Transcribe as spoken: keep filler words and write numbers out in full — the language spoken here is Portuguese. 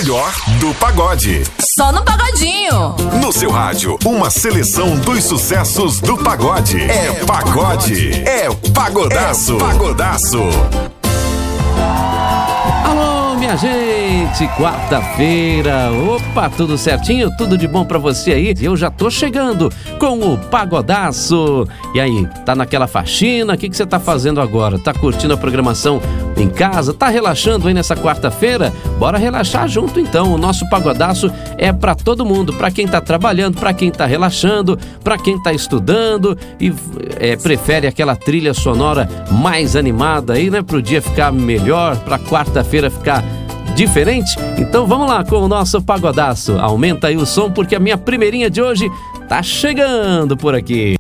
melhor do pagode. Só no Pagodinho. No seu rádio, uma seleção dos sucessos do pagode. É pagode. É pagodaço. É pagodaço. Alô, minha gente, quarta-feira, opa, tudo certinho? Tudo de bom pra você aí? Eu já tô chegando com o Pagodaço. E aí, tá naquela faxina? O que que você tá fazendo agora? Tá curtindo a programação em casa? Tá relaxando aí nessa quarta-feira? Bora relaxar junto então. O nosso Pagodaço é pra todo mundo, pra quem tá trabalhando, pra quem tá relaxando, pra quem tá estudando e é, prefere aquela trilha sonora mais animada aí, né? Pro dia ficar melhor, pra quarta-feira ficar diferente. Então vamos lá com o nosso Pagodaço. Aumenta aí o som porque a minha primeirinha de hoje tá chegando por aqui.